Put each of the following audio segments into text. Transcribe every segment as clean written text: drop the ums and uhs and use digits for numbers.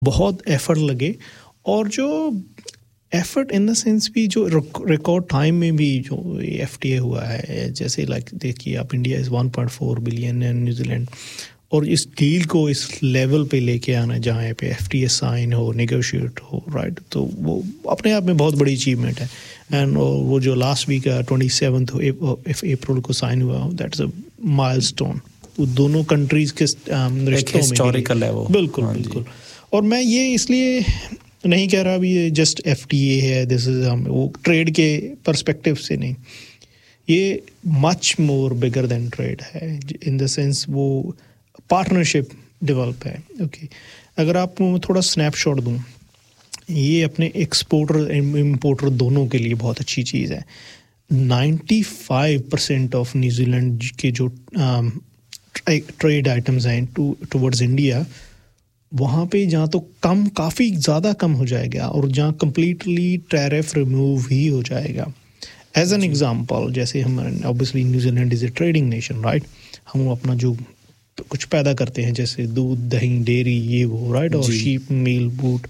बहुत एफर्ट लगे, और जो एफर्ट इन द सेंस भी जो रिकॉर्ड टाइम में भी जो एफटीए हुआ है, जैसे लाइक देखिए आप, India is 1.4 billion and New Zealand, और इस डील को इस लेवल पे लेके आना जहाँ पे एफटीए साइन हो, नेगोशिएट हो, राइट, तो वो अपने आप में बहुत बड़ी अचीवमेंट है। एंड वो जो लास्ट वीक 27 अप्रैल को साइन हुआ, दैट्स अ माइलस्टोन वो दोनों कंट्रीज के रिश्तों में, हिस्टोरिकल है वो। बिल्कुल बिल्कुल। और मैं ये इसलिए नहीं कह रहा अभी ये जस्ट एफटीए है, दिस इज वो ट्रेड के पर्सपेक्टिव से नहीं, ये much more bigger than trade है, इन द सेंस वो पार्टनरशिप डेवलप है। ओके, अगर आपको थोड़ा स्नैपशॉट दूं, ये अपने एक्सपोर्टर इम्पोर्टर दोनों के लिए बहुत अच्छी चीज़ है। 95% ऑफ न्यूजीलैंड के जो ट्रेड आइटम्स हैं टुवर्ड्स इंडिया, वहाँ पे जहाँ तो कम, काफ़ी ज़्यादा कम हो जाएगा, और जहाँ कम्प्लीटली टैरिफ रिमूव ही हो जाएगा। एज एन एग्जांपल, जैसे हम obviously New Zealand is a trading nation, right, हम अपना जो कुछ पैदा करते हैं जैसे दूध, दही, डेयरी, ये वो, राइट, और शीप, मील, बूट,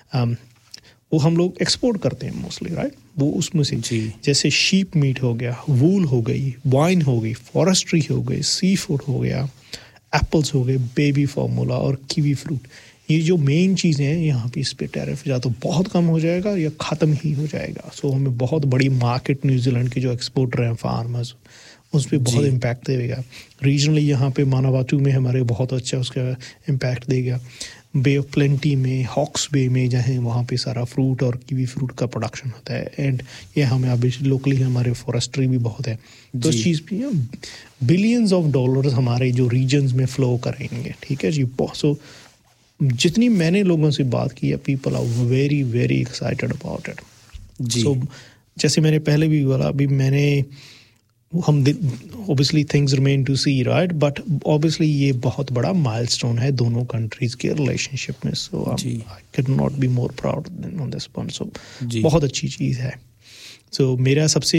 वो हम लोग एक्सपोर्ट करते हैं मोस्टली, राइट। वो उसमें से जैसे शीप मीट हो गया, वूल हो गई, वाइन हो गई, फॉरेस्ट्री हो गई, सी फूड हो गया, एप्पल्स हो गए, बेबी फार्मूला और कीवी फ्रूट, ये जो मेन चीज़ें हैं, यहाँ पे इस पे टैरिफ या तो बहुत कम हो जाएगा या ख़त्म ही हो जाएगा। सो हमें बहुत बड़ी मार्केट न्यूजीलैंड के जो एक्सपोर्टर हैं, फार्मर्स, उस पर बहुत इम्पैक्ट देगा। रीजनली यहाँ पे मानावातू में हमारे बहुत अच्छा उसका इम्पैक्ट देगा। बे ऑफ प्लेंटी में, हॉक्स बे में जहाँ वहाँ पे सारा फ्रूट और कीवी फ्रूट का प्रोडक्शन होता है, एंड ये हमें अभी लोकली हमारे फॉरेस्ट्री भी बहुत है, तो इस चीज़ भी बिलियंस ऑफ डॉलर्स हमारे जो रीजन्स में फ़्लो करेंगे, ठीक है जी। सो जितनी मैंने लोगों से बात की है, people are very very excited about it जी। सो जैसे मैंने पहले भी बोला, अभी मैंने हम obviously things remain to see, right, but obviously ये बहुत बड़ा milestone है दोनों countries के relationship में, so I could not be more proud than on this one, so बहुत अच्छी चीज़ है। so मेरा सबसे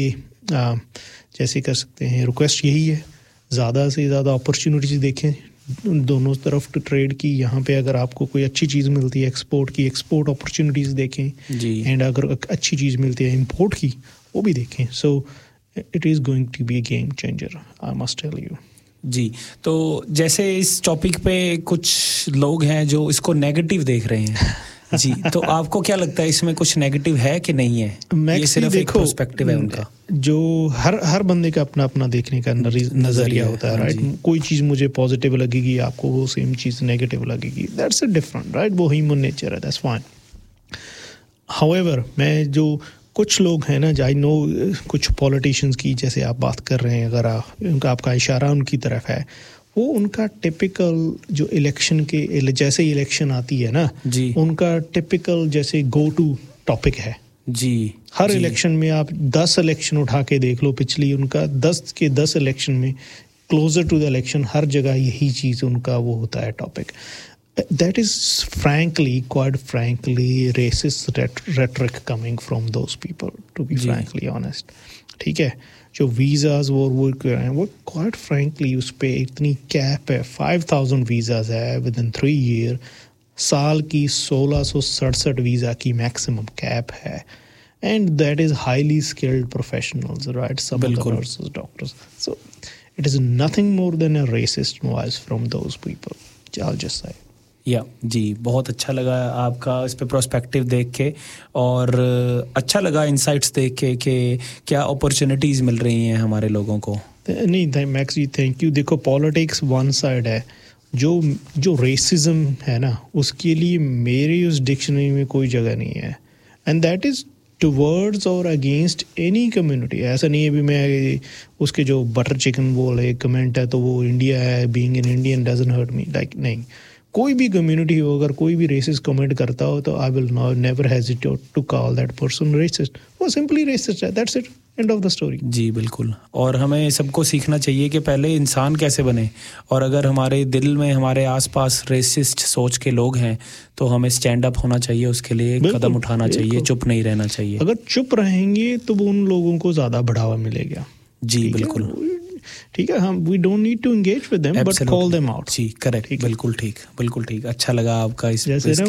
जैसे कर सकते हैं रिक्वेस्ट यही है, ज़्यादा से ज़्यादा अपॉर्चुनिटीज़ देखें दोनों तरफ ट्रेड की। यहाँ पे अगर आपको कोई अच्छी चीज़ मिलती है एक्सपोर्ट की, एक्सपोर्ट अपॉर्चुनिटीज़ देखें, एंड अगर अच्छी चीज़ मिलती है इंपोर्ट की, वो भी देखें। so it is going to be a game changer, I must tell you। जी, तो जैसे इस टॉपिक पे कुछ लोग हैं जो इसको नेगेटिव देख रहे हैं जी, तो आपको क्या लगता है इसमें कुछ नेगेटिव है कि नहीं है? ये सिर्फ एक पर्सपेक्टिव है उनका, जो हर बंदे का अपना अपना देखने का नजरिया होता है, राइट। कोई चीज़ मुझे पॉजिटिव लगेगी, आपको वो सेम चीज़ नेगेटिव लगेगी, दैट्स अ डिफरेंट, राइट, वो ह्यूमन नेचर है, दैट्स फाइन। हाउएवर, मैं जो कुछ लोग हैं ना, आई नो कुछ पॉलिटिशियंस की जैसे आप बात कर रहे हैं, अगर उनका आपका इशारा उनकी तरफ है, वो उनका टिपिकल जो इलेक्शन के, जैसे इलेक्शन आती है ना जी, उनका टिपिकल जैसे गो टू टॉपिक है जी। हर इलेक्शन में आप 10 इलेक्शन उठा के देख लो पिछली, उनका 10 के 10 इलेक्शन में, क्लोजर टू द इलेक्शन, हर जगह यही चीज़ उनका वो होता है topic. That is quite frankly, racist rhetoric coming from those people, to be frankly honest, ठीक है। जो वीज़ाज वो कर रहे हैं, वो quite frankly उस पे इतनी कैप है, 5000 वीज़ाज है within 3 year, साल की 1667 वीज़ा की मैक्सिमम कैप है, and that is highly skilled professionals, right, some of the nurses, doctors, so it is nothing more than a racist noise from those people, I'll just say। जी, बहुत अच्छा लगा आपका इस पे प्रोस्पेक्टिव देख के, और अच्छा लगा इंसाइट्स देख के कि क्या अपॉर्चुनिटीज़ मिल रही हैं हमारे लोगों को। नहीं मैक्स जी, थैंक यू। देखो, पॉलिटिक्स वन साइड है, जो रेसिज्म है ना, उसके लिए मेरी उस डिक्शनरी में कोई जगह नहीं है, एंड दैट इज़ टुवर्ड्स और अगेंस्ट एनी कम्युनिटी। ऐसा नहीं है भी मैं उसके जो बटर चिकन बोले कमेंट है तो वो इंडिया है, being an Indian doesn't hurt me, like नहीं, कोई भी कम्युनिटी हो, अगर कोई भी रेसिस्ट कमेंट करता हो तो I will never hesitate to call that person resist. वो सिंपली रेसिस्ट है, that's it, end of the story. जी बिल्कुल, और हमें सबको सीखना चाहिए कि पहले इंसान कैसे बने, और अगर हमारे दिल में, हमारे आसपास रेसिस्ट सोच के लोग हैं तो हमें स्टैंड अप होना चाहिए, उसके लिए कदम उठाना चाहिए, चुप नहीं रहना चाहिए। अगर चुप रहेंगे तो उन लोगों को ज़्यादा बढ़ावा मिलेगा। जी बिल्कुल, ठीक है, हम we don't need to engage with them but call them out. Ji correct, बिल्कुल ठीक, बिल्कुल ठीक। अच्छा लगा आपका इस